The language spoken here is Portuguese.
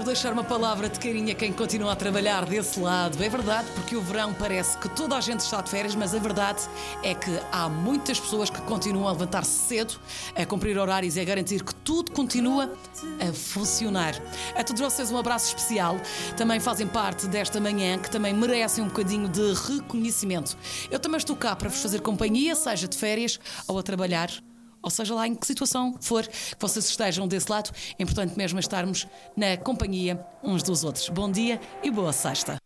quero deixar uma palavra de carinho a quem continua a trabalhar desse lado. É verdade, porque o verão parece que toda a gente está de férias, mas a verdade é que há muitas pessoas que continuam a levantar-se cedo, a cumprir horários e a garantir que tudo continua a funcionar. A todos vocês um abraço especial. Também fazem parte desta manhã que também merecem um bocadinho de reconhecimento. Eu também estou cá para vos fazer companhia, seja de férias ou a trabalhar, ou seja lá em que situação for que vocês estejam desse lado. É importante mesmo estarmos na companhia uns dos outros. Bom dia e boa sexta.